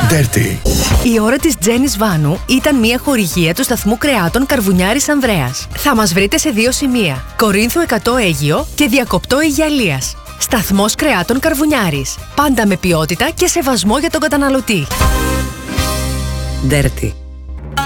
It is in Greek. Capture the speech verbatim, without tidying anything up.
Dirty. Η ώρα της Τζένις Βάνου ήταν μια χορηγία του σταθμού κρεάτων Καρβουνιάρης Ανδρέας. Θα μας βρείτε σε δύο σημεία: Κορίνθου εκατό Αίγυο και Διακοπτό Αιγιαλίας. Σταθμός κρεάτων Καρβουνιάρης. Πάντα με ποιότητα και σεβασμό για τον καταναλωτή. Dirty.